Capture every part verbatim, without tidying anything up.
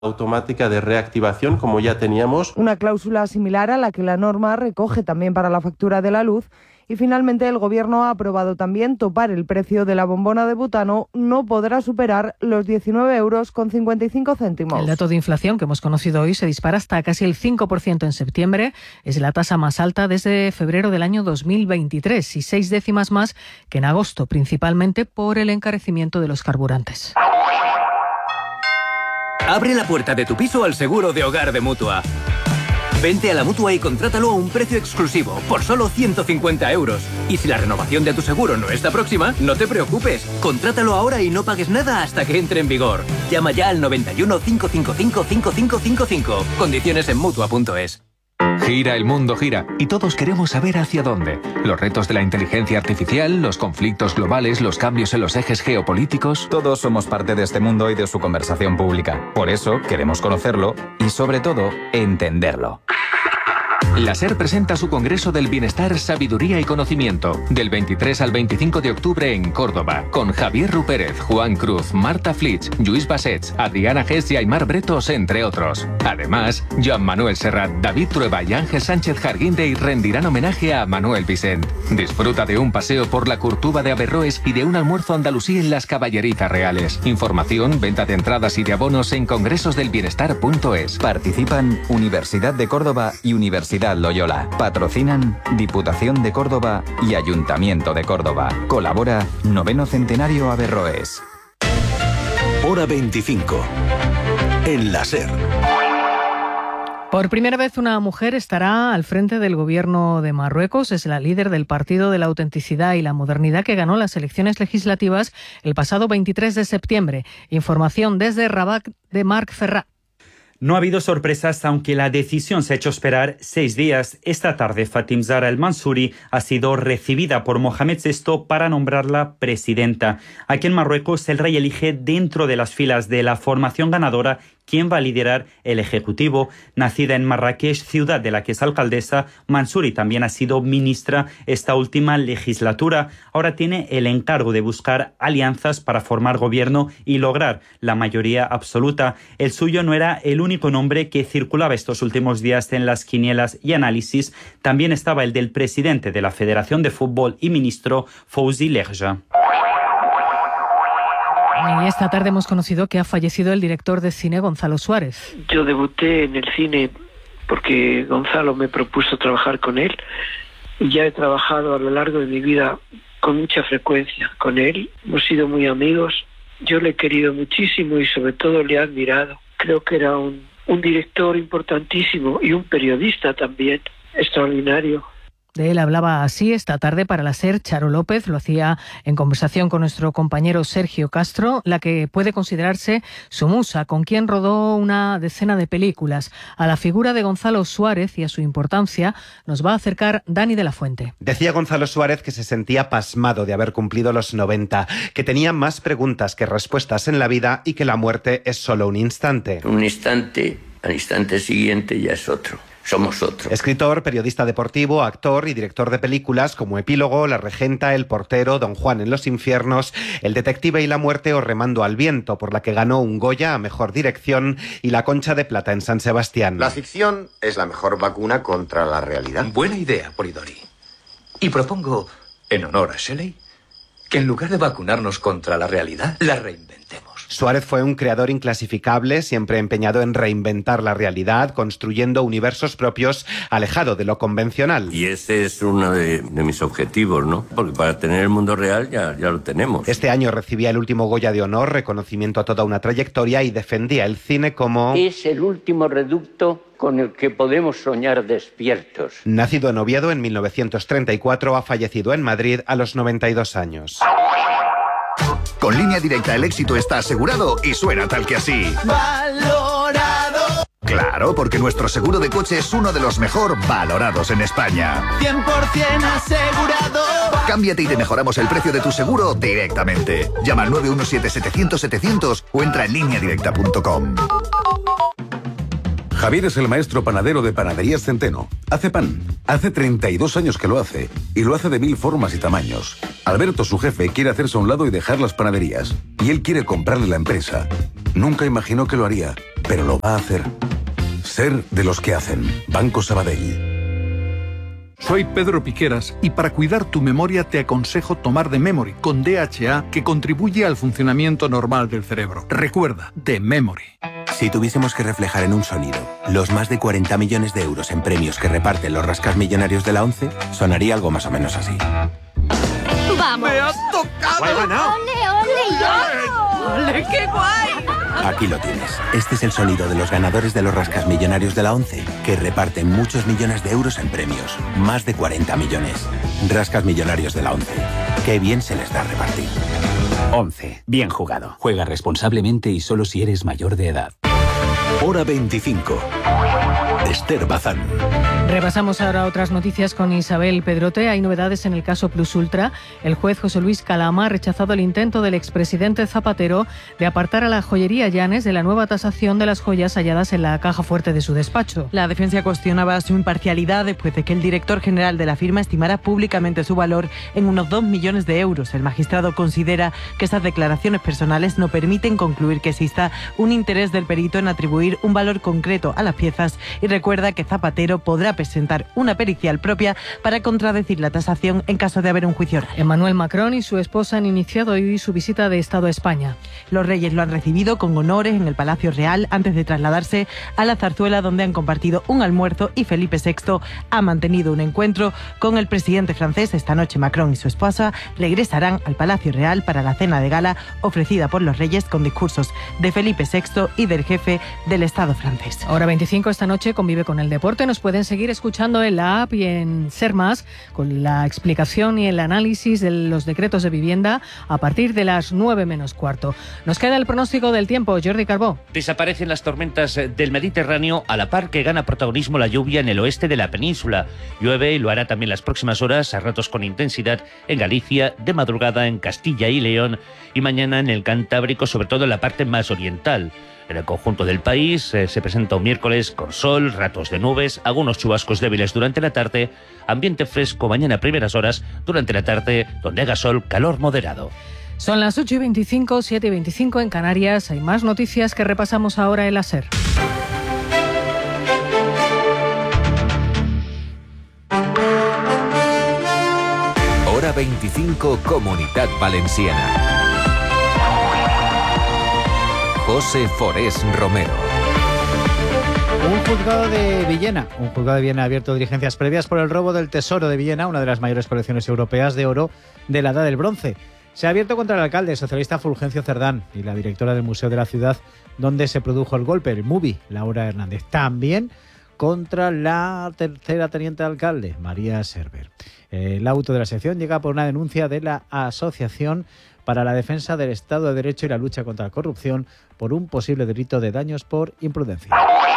automática de reactivación, como ya teníamos. Una cláusula similar a la que la norma recoge también para la factura de la luz. Y finalmente el Gobierno ha aprobado también topar el precio de la bombona de butano, no podrá superar los diecinueve euros con cincuenta y cinco céntimos. El dato de inflación que hemos conocido hoy se dispara hasta casi el cinco por ciento en septiembre. Es la tasa más alta desde febrero del año dos mil veintitrés y seis décimas más que en agosto, principalmente por el encarecimiento de los carburantes. Abre la puerta de tu piso al seguro de hogar de Mutua. Vente a la Mutua y contrátalo a un precio exclusivo, por solo ciento cincuenta euros. Y si la renovación de tu seguro no está próxima, no te preocupes. Contrátalo ahora y no pagues nada hasta que entre en vigor. Llama ya al noventa y uno, cinco cinco cinco, cinco cinco cinco cinco. Condiciones en Mutua punto es. Gira, el mundo gira, y todos queremos saber hacia dónde. Los retos de la inteligencia artificial, los conflictos globales, los cambios en los ejes geopolíticos... Todos somos parte de este mundo y de su conversación pública. Por eso queremos conocerlo y, sobre todo, entenderlo. La SER presenta su Congreso del Bienestar, Sabiduría y Conocimiento, del veintitrés al veinticinco de octubre en Córdoba, con Javier Rupérez, Juan Cruz, Marta Flitsch, Lluís Bassets, Adriana Gess y Aymar Bretos, entre otros. Además, Joan Manuel Serrat, David Trueba y Ángel Sánchez Jarguindey rendirán homenaje a Manuel Vicent. Disfruta de un paseo por la Curtuba de Averroes y de un almuerzo andalusí en las Caballerizas Reales. Información, venta de entradas y de abonos en congresos del bienestar punto es. Participan Universidad de Córdoba y Universidad Loyola. Patrocinan Diputación de Córdoba y Ayuntamiento de Córdoba. Colabora Noveno Centenario Averroes. Hora veinticinco. En la SER. Por primera vez una mujer estará al frente del gobierno de Marruecos. Es la líder del Partido de la Autenticidad y la Modernidad que ganó las elecciones legislativas el pasado veintitrés de septiembre. Información desde Rabat de Marc Ferrat. No ha habido sorpresas, aunque la decisión se ha hecho esperar seis días. Esta tarde, Fatim Zahra El Mansouri ha sido recibida por Mohamed sexto para nombrarla presidenta. Aquí en Marruecos, el rey elige dentro de las filas de la formación ganadora quién va a liderar el Ejecutivo. Nacida en Marrakech, ciudad de la que es alcaldesa, Mansouri también ha sido ministra esta última legislatura. Ahora tiene el encargo de buscar alianzas para formar gobierno y lograr la mayoría absoluta. El suyo no era el único nombre que circulaba estos últimos días en las quinielas y análisis. También estaba el del presidente de la Federación de Fútbol y ministro, Fouzi Lerja. Y esta tarde hemos conocido que ha fallecido el director de cine Gonzalo Suárez. Yo debuté en el cine porque Gonzalo me propuso trabajar con él y ya he trabajado a lo largo de mi vida con mucha frecuencia con él. Hemos sido muy amigos, yo le he querido muchísimo y sobre todo le he admirado. Creo que era un, un director importantísimo y un periodista también extraordinario. De él hablaba así esta tarde para la SER Charo López, lo hacía en conversación con nuestro compañero Sergio Castro, la que puede considerarse su musa, con quien rodó una decena de películas. A la figura de Gonzalo Suárez y a su importancia nos va a acercar Dani de la Fuente. Decía Gonzalo Suárez que se sentía pasmado de haber cumplido los noventa, que tenía más preguntas que respuestas en la vida y que la muerte es solo un instante. Un instante, al instante siguiente ya es otro. Somos otro. Escritor, periodista deportivo, actor y director de películas como Epílogo, La Regenta, El Portero, Don Juan en los infiernos, El Detective y la Muerte o Remando al Viento, por la que ganó un Goya a Mejor Dirección y la Concha de Plata en San Sebastián. La ficción es la mejor vacuna contra la realidad. Buena idea, Polidori. Y propongo, en honor a Shelley, que en lugar de vacunarnos contra la realidad, la reinventemos. Suárez fue un creador inclasificable, siempre empeñado en reinventar la realidad, construyendo universos propios, alejado de lo convencional. Y ese es uno de, de mis objetivos, ¿no? Porque para tener el mundo real ya, ya lo tenemos. Este año recibía el último Goya de Honor, reconocimiento a toda una trayectoria, y defendía el cine como... Es el último reducto con el que podemos soñar despiertos. Nacido en Oviedo en mil novecientos treinta y cuatro, ha fallecido en Madrid a los noventa y dos años. Con Línea Directa el éxito está asegurado y suena tal que así. Valorado. Claro, porque nuestro seguro de coche es uno de los mejor valorados en España. cien por ciento asegurado. Cámbiate y te mejoramos el precio de tu seguro directamente. Llama al nueve uno siete, setecientos, setecientos o entra en línea directa punto com. Javier es el maestro panadero de Panaderías Centeno. Hace pan. Hace treinta y dos años que lo hace. Y lo hace de mil formas y tamaños. Alberto, su jefe, quiere hacerse a un lado y dejar las panaderías. Y él quiere comprarle la empresa. Nunca imaginó que lo haría, pero lo va a hacer. Ser de los que hacen. Banco Sabadell. Soy Pedro Piqueras y para cuidar tu memoria te aconsejo tomar The Memory con D H A, que contribuye al funcionamiento normal del cerebro. Recuerda, The Memory. Si tuviésemos que reflejar en un sonido los más de cuarenta millones de euros en premios que reparten los rascasmillonarios de la ONCE, sonaría algo más o menos así. ¡Vamos! ¡Me has tocado! ¡He ganado! ¡Ole, ole, yo! ¡Ole, qué guay! Aquí lo tienes. Este es el sonido de los ganadores de los rascasmillonarios de la ONCE, que reparten muchos millones de euros en premios. Más de cuarenta millones. Rascasmillonarios de la ONCE. Qué bien se les da repartir. ONCE. Bien jugado. Juega responsablemente y solo si eres mayor de edad. Hora veinticinco. Esther Bazán. Repasamos ahora otras noticias con Isabel Pedrote. Hay novedades en el caso Plus Ultra. El juez José Luis Calama ha rechazado el intento del expresidente Zapatero de apartar a la joyería Llanes de la nueva tasación de las joyas halladas en la caja fuerte de su despacho. La defensa cuestionaba su imparcialidad después de que el director general de la firma estimara públicamente su valor en unos dos millones de euros. El magistrado considera que esas declaraciones personales no permiten concluir que exista un interés del perito en atribuir un valor concreto a las piezas y recuerda que Zapatero podrá presentar una pericial propia para contradecir la tasación en caso de haber un juicio oral. Emmanuel Macron y su esposa han iniciado hoy su visita de Estado a España. Los reyes lo han recibido con honores en el Palacio Real antes de trasladarse a la Zarzuela, donde han compartido un almuerzo, y Felipe sexto ha mantenido un encuentro con el presidente francés. Esta noche Macron y su esposa regresarán al Palacio Real para la cena de gala ofrecida por los reyes con discursos de Felipe sexto y del jefe del Estado francés. Hora veinticinco esta noche convive con el deporte. Nos pueden seguir escuchando en la app y en Ser Más con la explicación y el análisis de los decretos de vivienda a partir de las nueve menos cuarto. Nos queda el pronóstico del tiempo. Jordi Carbó. Desaparecen las tormentas del Mediterráneo a la par que gana protagonismo la lluvia en el oeste de la península. Llueve y lo hará también las próximas horas, a ratos con intensidad, en Galicia, de madrugada en Castilla y León y mañana en el Cantábrico, sobre todo en la parte más oriental. En el conjunto del país eh, se presenta un miércoles con sol, ratos de nubes, algunos chubascos débiles durante la tarde, ambiente fresco mañana a primeras horas, durante la tarde donde haga sol, calor moderado. Son las ocho y veinticinco, siete y veinticinco en Canarias. Hay más noticias que repasamos ahora en la SER. Hora veinticinco, Comunitat Valenciana. José Forés Romero. Un juzgado de Villena, un juzgado de Viena ha abierto diligencias previas por el robo del Tesoro de Villena, una de las mayores colecciones europeas de oro de la Edad del Bronce. Se ha abierto contra el alcalde socialista Fulgencio Cerdán y la directora del Museo de la Ciudad donde se produjo el golpe, el MUBI, Laura Hernández. También contra la tercera teniente de alcalde, María Server. El auto de la sección llega por una denuncia de la Asociación para la Defensa del Estado de Derecho y la Lucha contra la Corrupción por un posible delito de daños por imprudencia.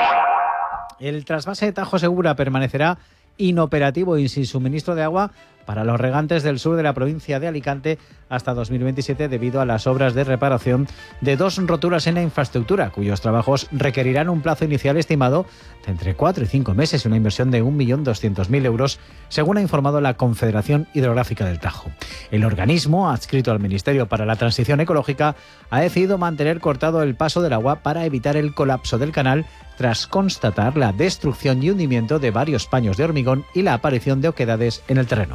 El trasvase de Tajo Segura permanecerá inoperativo y sin suministro de agua para los regantes del sur de la provincia de Alicante hasta dos mil veintisiete debido a las obras de reparación de dos roturas en la infraestructura, cuyos trabajos requerirán un plazo inicial estimado de entre cuatro y cinco meses y una inversión de un millón doscientos mil euros, según ha informado la Confederación Hidrográfica del Tajo. El organismo, adscrito al Ministerio para la Transición Ecológica, ha decidido mantener cortado el paso del agua para evitar el colapso del canal tras constatar la destrucción y hundimiento de varios paños de hormigón y la aparición de oquedades en el terreno.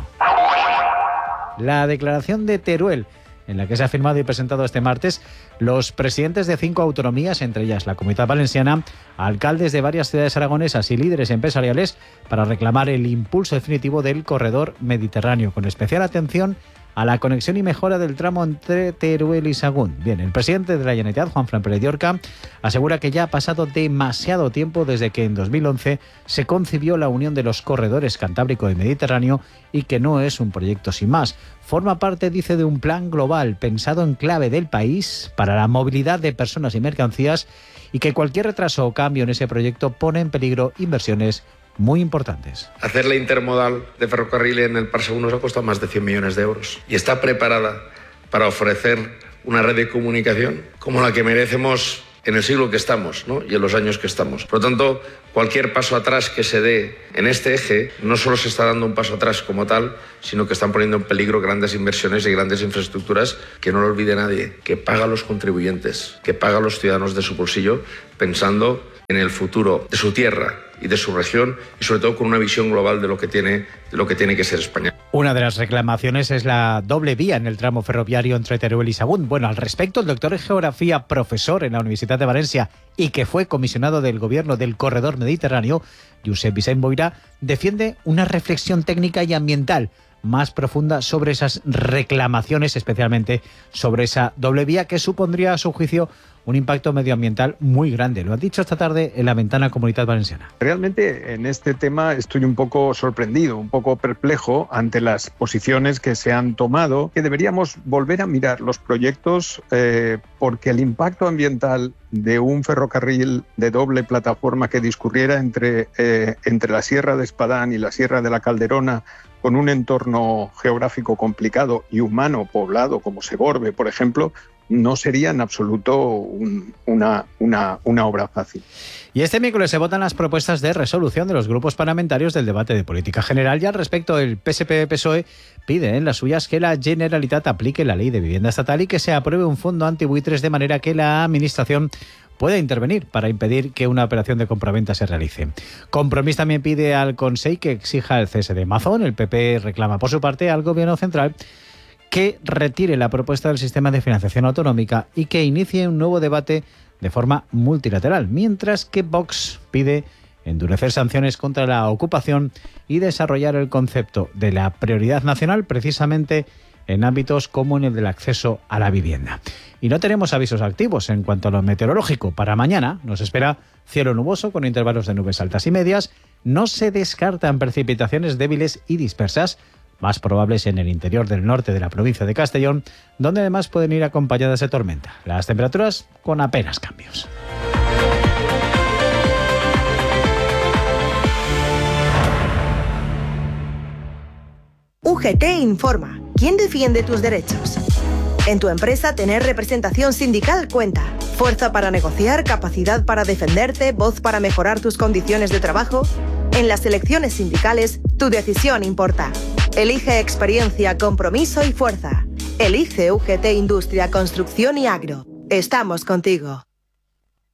La declaración de Teruel, en la que se ha firmado y presentado este martes los presidentes de cinco autonomías, entre ellas la Comunidad Valenciana, alcaldes de varias ciudades aragonesas y líderes empresariales, para reclamar el impulso definitivo del corredor mediterráneo, con especial atención a la conexión y mejora del tramo entre Teruel y Sagún. Bien, el presidente de la Generalitat, Juanfran Pérez de Orca, asegura que ya ha pasado demasiado tiempo desde que en dos mil once se concibió la unión de los corredores Cantábrico y Mediterráneo y que no es un proyecto sin más. Forma parte, dice, de un plan global pensado en clave del país para la movilidad de personas y mercancías y que cualquier retraso o cambio en ese proyecto pone en peligro inversiones muy importantes. Hacer la intermodal de ferrocarril en el Parc Según nos ha costado más de cien millones de euros y está preparada para ofrecer una red de comunicación como la que merecemos en el siglo que estamos, ¿no? Y en los años que estamos. Por lo tanto, cualquier paso atrás que se dé en este eje no solo se está dando un paso atrás como tal, sino que están poniendo en peligro grandes inversiones y grandes infraestructuras que no lo olvide nadie, que pagan los contribuyentes, que pagan los ciudadanos de su bolsillo, pensando en el futuro de su tierra y de su región, y sobre todo con una visión global de lo que tiene, de lo que tiene que ser España. Una de las reclamaciones es la doble vía en el tramo ferroviario entre Teruel y Sagunt. Bueno, al respecto, el doctor en geografía, profesor en la Universidad de Valencia y que fue comisionado del gobierno del Corredor Mediterráneo, Josep Vicent Boira, defiende una reflexión técnica y ambiental más profunda sobre esas reclamaciones, especialmente sobre esa doble vía que supondría, a su juicio, un impacto medioambiental muy grande. Lo ha dicho esta tarde en la Ventana Comunitat Valenciana. Realmente en este tema estoy un poco sorprendido, un poco perplejo ante las posiciones que se han tomado, que deberíamos volver a mirar los proyectos eh, porque el impacto ambiental de un ferrocarril de doble plataforma que discurriera entre, eh, entre la Sierra de Espadán y la Sierra de la Calderona, con un entorno geográfico complicado y humano poblado como Segorbe, por ejemplo, no sería en absoluto un, una, una, una obra fácil. Y este miércoles se votan las propuestas de resolución de los grupos parlamentarios del debate de política general. Y al respecto, el P S P-P S O E pide en las suyas que la Generalitat aplique la ley de vivienda estatal y que se apruebe un fondo antibuitres de manera que la Administración pueda intervenir para impedir que una operación de compraventa se realice. Compromís también pide al Consell que exija el cese de Mazón. El P P reclama por su parte al Gobierno central que retire la propuesta del sistema de financiación autonómica y que inicie un nuevo debate de forma multilateral, mientras que Vox pide endurecer sanciones contra la ocupación y desarrollar el concepto de la prioridad nacional precisamente en ámbitos como en el del acceso a la vivienda. Y no tenemos avisos activos en cuanto a lo meteorológico. Para mañana nos espera cielo nuboso con intervalos de nubes altas y medias. No se descartan precipitaciones débiles y dispersas, más probables en el interior del norte de la provincia de Castellón, donde además pueden ir acompañadas de tormenta. Las temperaturas con apenas cambios. U G T informa. ¿Quién defiende tus derechos? En tu empresa, tener representación sindical cuenta. Fuerza para negociar, capacidad para defenderte, voz para mejorar tus condiciones de trabajo. En las elecciones sindicales, tu decisión importa. Elige experiencia, compromiso y fuerza. Elige U G T Industria, Construcción y Agro. Estamos contigo.